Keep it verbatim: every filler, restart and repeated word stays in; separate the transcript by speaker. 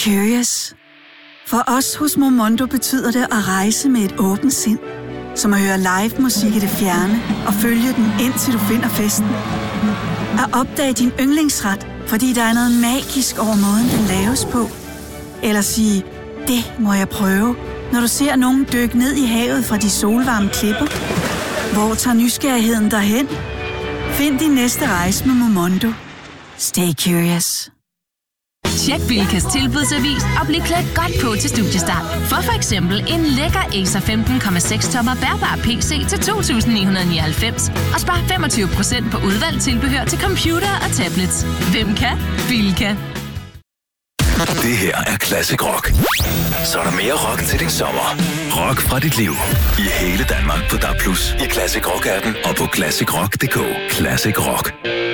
Speaker 1: curious. For os hos Momondo betyder det at rejse med et åbent sind. Som at høre live musik i det fjerne og følge den indtil du finder festen. At opdage din yndlingsret, fordi der er noget magisk over måden, den laves på. Eller sige, det må jeg prøve, når du ser nogen dykke ned i havet fra de solvarme klipper. Hvor tager nysgerrigheden derhen? Find din næste rejse med Momondo. Stay curious.
Speaker 2: Tjek Bilkas tilbudsavis og bliv klædt godt på til studiestart. For for eksempel en lækker Acer femten komma seks tommer bærbar P C til to tusind ni hundrede nioghalvfems og spar femogtyve procent på udvalgt tilbehør til computer og tablets. Hvem kan? Bilka.
Speaker 3: Det her er Classic Rock. Så er der mere rock til din sommer. Rock fra dit liv. I hele Danmark på D A B plus, i Classic Rock-appen og på classic rock punktum d k. Classic Rock.